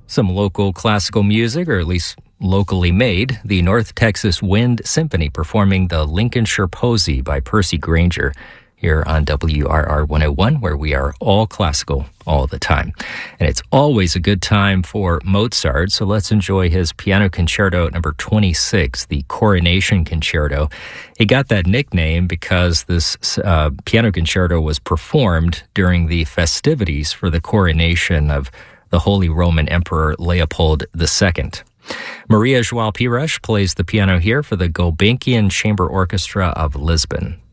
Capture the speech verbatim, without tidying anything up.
Some local classical music, or at least locally made, the North Texas Wind Symphony performing the Lincolnshire Posy by Percy Granger here on W R R one oh one, where we are all classical all the time. And it's always a good time for Mozart, so let's enjoy his Piano Concerto number twenty-six, the Coronation Concerto. It got that nickname because this uh, piano concerto was performed during the festivities for the coronation of the Holy Roman Emperor Leopold the Second. Maria João Pires plays the piano here for the Gulbenkian Chamber Orchestra of Lisbon.